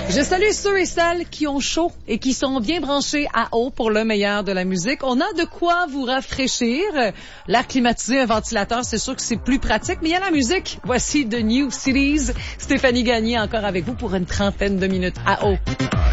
Je salue ceux et celles qui ont chaud et qui sont bien branchés à eau pour le meilleur de la musique. On a de quoi vous rafraîchir. L'air climatisé, un ventilateur, c'est sûr que c'est plus pratique, mais il y a la musique. Voici The New Cities. Stéphanie Gagné encore avec vous pour une trentaine de minutes à eau.